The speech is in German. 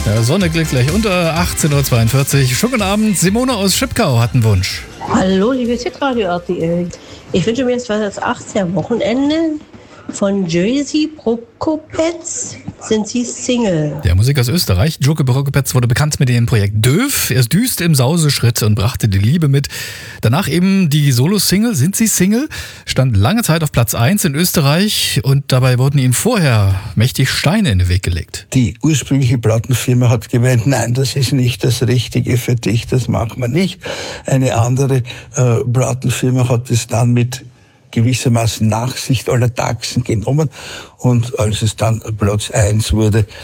Ja, Sonne klickt gleich unter 18.42 Uhr. Schönen guten Abend. Simone aus Schipkau hat einen Wunsch. Hallo, liebe Hitradio RTL. Ich wünsche mir jetzt das 18. Wochenende von Jerzy Prokopetz. Sind Sie Single? Der Musiker aus Österreich, Jerzy Prokopetz, wurde bekannt mit dem Projekt Döv. Er düste im Sauseschritt und brachte die Liebe mit. Danach eben die Solo-Single, Sind Sie Single? Stand lange Zeit auf Platz 1 in Österreich und dabei wurden ihm vorher mächtig Steine in den Weg gelegt. Die ursprüngliche Plattenfirma hat gemeint, nein, das ist nicht das Richtige für dich, das machen wir nicht. Eine andere Plattenfirma hat es dann mit gewissermaßen Nachsicht aller Taxen genommen und als es dann Platz 1 wurde,